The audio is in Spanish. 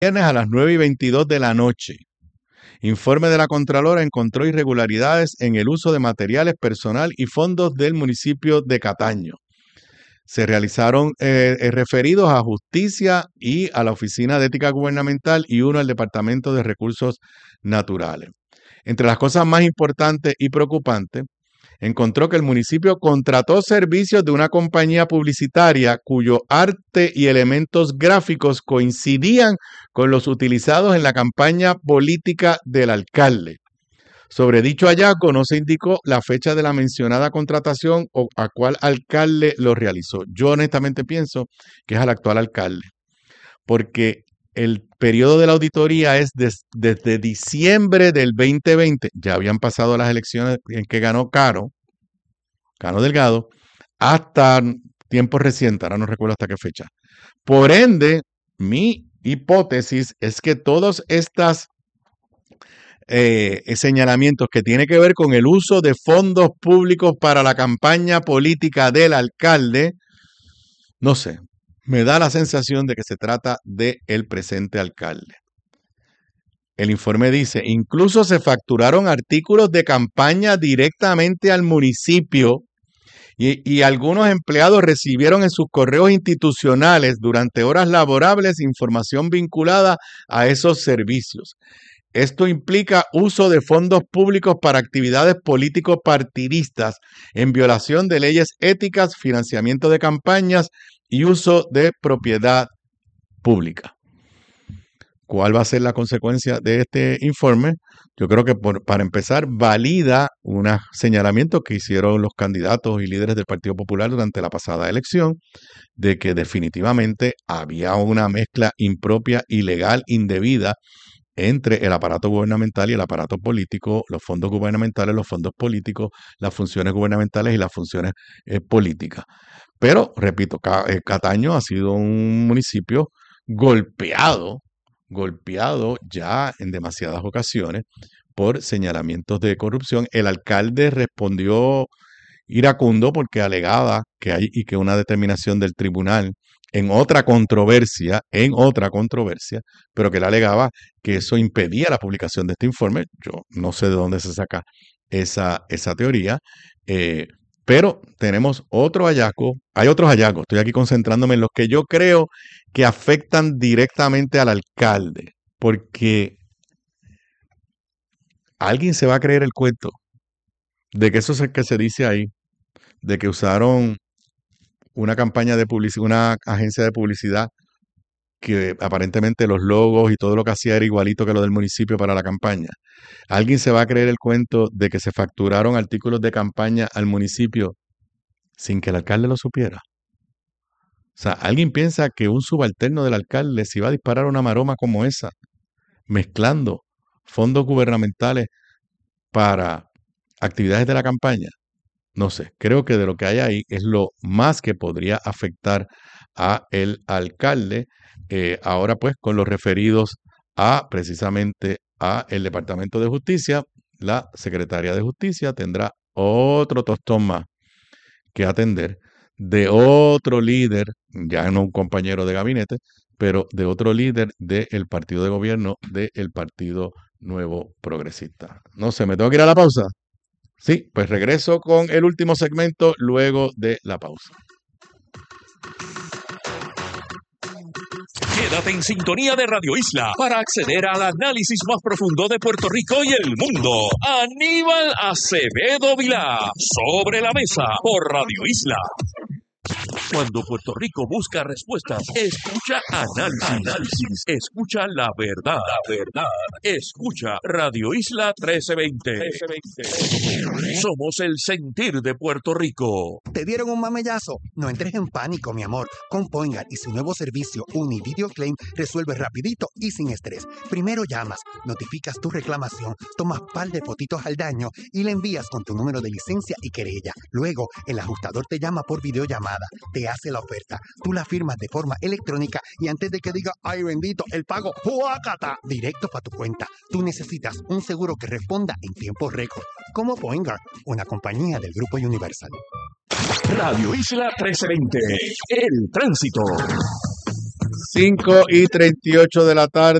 viernes a las 9:22 de la noche. Informe de la Contralora encontró irregularidades en el uso de materiales personal y fondos del municipio de Cataño. Se realizaron referidos a Justicia y a la Oficina de Ética Gubernamental y uno al Departamento de Recursos Naturales. Entre las cosas más importantes y preocupantes, encontró que el municipio contrató servicios de una compañía publicitaria cuyo arte y elementos gráficos coincidían con los utilizados en la campaña política del alcalde. Sobre dicho hallazgo no se indicó la fecha de la mencionada contratación o a cuál alcalde lo realizó. Yo honestamente pienso que es al actual alcalde, porque el periodo de la auditoría es desde diciembre del 2020, ya habían pasado las elecciones en que ganó Cano Delgado, hasta tiempos recientes, ahora no recuerdo hasta qué fecha. Por ende, mi hipótesis es que todos estos señalamientos que tienen que ver con el uso de fondos públicos para la campaña política del alcalde, no sé, me da la sensación de que se trata del presente alcalde. El informe dice, incluso se facturaron artículos de campaña directamente al municipio y algunos empleados recibieron en sus correos institucionales durante horas laborables información vinculada a esos servicios. Esto implica uso de fondos públicos para actividades político-partidistas en violación de leyes éticas, financiamiento de campañas y uso de propiedad pública. ¿Cuál va a ser la consecuencia de este informe? Yo creo que para empezar valida unos señalamientos que hicieron los candidatos y líderes del Partido Popular durante la pasada elección de que definitivamente había una mezcla impropia, ilegal, indebida entre el aparato gubernamental y el aparato político, los fondos gubernamentales, los fondos políticos, las funciones gubernamentales y las funciones políticas. Pero, repito, Cataño ha sido un municipio golpeado ya en demasiadas ocasiones por señalamientos de corrupción. El alcalde respondió iracundo porque alegaba que hay y que una determinación del tribunal en otra controversia, pero que él alegaba que eso impedía la publicación de este informe. Yo no sé de dónde se saca esa teoría, pero tenemos otro hallazgo, hay otros hallazgos, estoy aquí concentrándome en los que yo creo que afectan directamente al alcalde, porque alguien se va a creer el cuento de que eso es el que se dice ahí, de que usaron una campaña de publicidad, una agencia de publicidad que aparentemente los logos y todo lo que hacía era igualito que lo del municipio para la campaña. ¿Alguien se va a creer el cuento de que se facturaron artículos de campaña al municipio sin que el alcalde lo supiera? O sea, ¿alguien piensa que un subalterno del alcalde se iba a disparar una maroma como esa, mezclando fondos gubernamentales para actividades de la campaña? No sé, creo que de lo que hay ahí es lo más que podría afectar a el alcalde, ahora pues con los referidos a precisamente a el Departamento de Justicia. La Secretaría de Justicia tendrá otro tostón más que atender de otro líder, ya no un compañero de gabinete, pero de otro líder del partido de gobierno del Partido Nuevo Progresista. No sé, ¿me tengo que ir a la pausa? Sí, pues regreso con el último segmento luego de la pausa. Quédate en sintonía de Radio Isla para acceder al análisis más profundo de Puerto Rico y el mundo. Aníbal Acevedo Vilá, Sobre la Mesa, por Radio Isla. Cuando Puerto Rico busca respuestas, escucha análisis, escucha la verdad, escucha Radio Isla 1320. Somos el sentir de Puerto Rico. ¿Te dieron un mamellazo? No entres en pánico, mi amor. Con Poingar y su nuevo servicio Univideo Claim resuelve rapidito y sin estrés. Primero llamas, notificas tu reclamación, tomas par de fotitos al daño y le envías con tu número de licencia y querella. Luego, el ajustador te llama por videollamada, te hace la oferta, tú la firmas de forma electrónica y antes de que diga, ¡ay bendito!, el pago, ¡juácata!, directo para tu cuenta. Tú necesitas un seguro que responda en tiempo récord. Como Poingar, una compañía del Grupo Universal. Radio Isla 1320, el tránsito. 5:38 de la tarde.